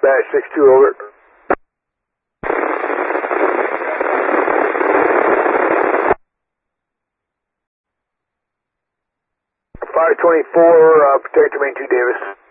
Batch 6-2, over. 524, protector main 2 Davis.